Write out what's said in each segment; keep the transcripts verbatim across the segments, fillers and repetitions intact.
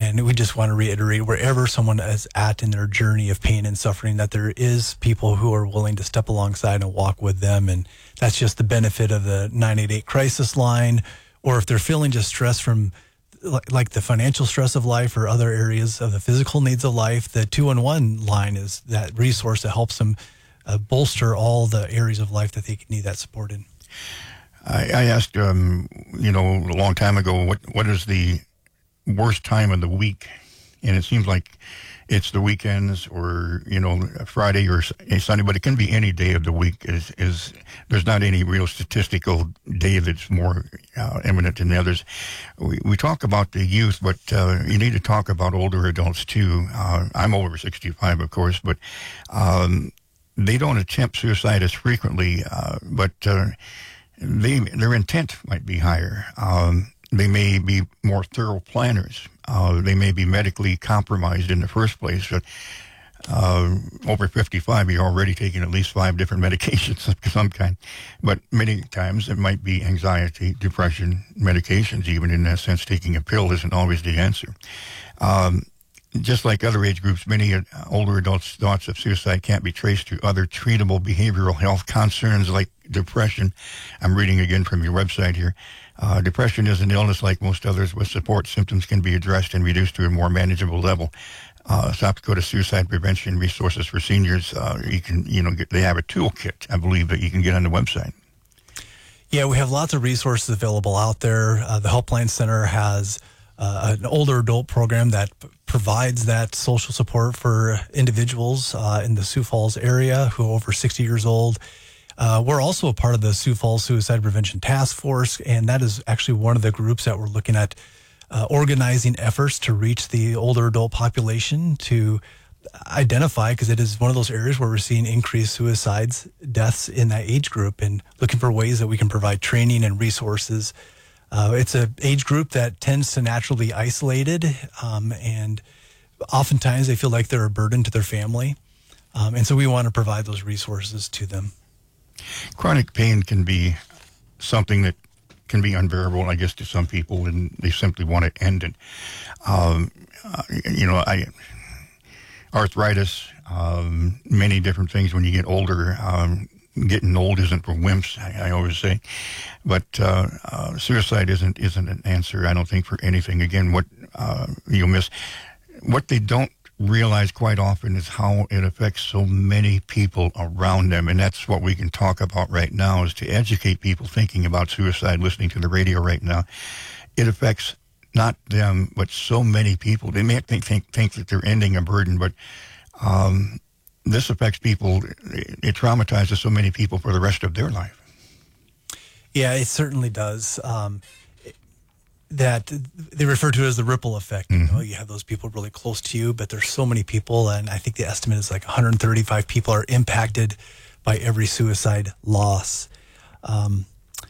And we just want to reiterate, wherever someone is at in their journey of pain and suffering, that there is people who are willing to step alongside and walk with them. And that's just the benefit of the nine eight eight crisis line. Or if they're feeling just stress from like the financial stress of life or other areas of the physical needs of life, the two one one line is that resource that helps them uh, bolster all the areas of life that they need that support in. I, I asked, um, you know, a long time ago, what what is the worst time of the week? And it seems like it's the weekends or, you know, Friday or Sunday, but it can be any day of the week. Is, is there's not any real statistical day that's more uh, eminent than the others. We, we talk about the youth, but uh, you need to talk about older adults too. Uh, I'm over sixty-five, of course, but um, they don't attempt suicide as frequently, uh, but uh, they their intent might be higher. Um, they may be more thorough planners. Uh, they may be medically compromised in the first place. But uh, over fifty-five, you're already taking at least five different medications of some kind. But many times it might be anxiety, depression, medications. Even in that sense, taking a pill isn't always the answer. Um, just like other age groups, many uh, older adults' thoughts of suicide can't be traced to other treatable behavioral health concerns like depression. I'm reading again from your website here. Uh, depression is an illness like most others. With support, symptoms can be addressed and reduced to a more manageable level. Uh, South Dakota Suicide Prevention Resources for Seniors, uh, you can, you know, get, they have a toolkit, I believe, that you can get on the website. Yeah, we have lots of resources available out there. Uh, the Helpline Center has uh, an older adult program that p- provides that social support for individuals uh, in the Sioux Falls area who are over sixty years old. Uh, we're also a part of the Sioux Falls Suicide Prevention Task Force, and that is actually one of the groups that we're looking at uh, organizing efforts to reach the older adult population to identify, because it is one of those areas where we're seeing increased suicides, deaths in that age group, and looking for ways that we can provide training and resources. Uh, it's an age group that tends to naturally be isolated, um, and oftentimes they feel like they're a burden to their family. Um, and so we want to provide those resources to them. Chronic pain can be something that can be unbearable, I guess, to some people, and they simply want to end it. Um, uh, you know, I arthritis, um, many different things when you get older. Um, getting old isn't for wimps, I, I always say. But uh, uh, suicide isn't isn't an answer, I don't think, for anything. Again, what uh, you'll miss, what they don't realize quite often is how it affects so many people around them. And that's what we can talk about right now, is to educate people thinking about suicide, listening to the radio right now. It affects not them, but so many people. They may think, think, think that they're ending a burden, but um, this affects people. It, it traumatizes so many people for the rest of their life. Yeah, it certainly does. Um, that they refer to it as the ripple effect. Mm-hmm. You know, you have those people really close to you, but there's so many people, and I think the estimate is like one hundred thirty-five people are impacted by every suicide loss. Um,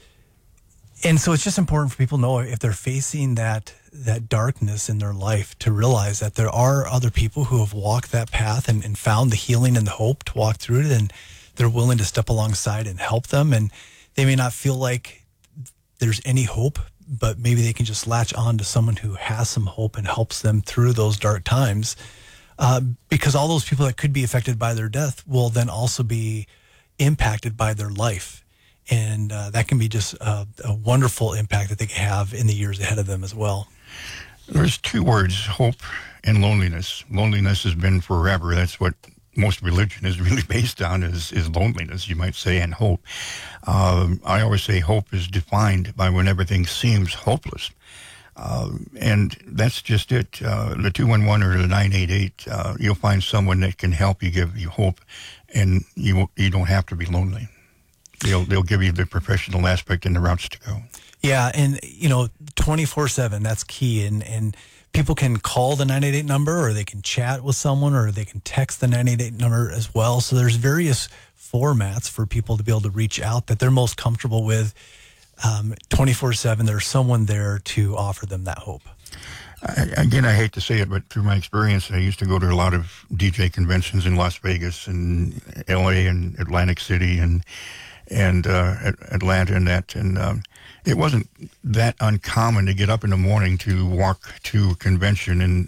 and so it's just important for people to know, if they're facing that that darkness in their life, to realize that there are other people who have walked that path and, and found the healing and the hope to walk through it, and they're willing to step alongside and help them. And they may not feel like there's any hope, but maybe they can just latch on to someone who has some hope and helps them through those dark times. Uh, because all those people that could be affected by their death will then also be impacted by their life. And uh, that can be just a, a wonderful impact that they can have in the years ahead of them as well. There's two words, hope and loneliness. Loneliness has been forever. That's what most religion is really based on, is, is loneliness, you might say, and hope. Um, I always say hope is defined by when everything seems hopeless. Uh, and that's just it. Uh, the two one one or the nine eight eight, uh, you'll find someone that can help you, give you hope, and you you don't have to be lonely. They'll, they'll give you the professional aspect and the routes to go. Yeah, and, you know, twenty-four seven, that's key. And, and people can call the nine eight eight number, or they can chat with someone, or they can text the nine eight eight number as well. So there's various formats for people to be able to reach out that they're most comfortable with. Um, twenty-four seven, there's someone there to offer them that hope. I, again, I hate to say it, but through my experience, I used to go to a lot of D J conventions in Las Vegas and L A and Atlantic City and and uh, Atlanta and that. And um, it wasn't that uncommon to get up in the morning to walk to a convention and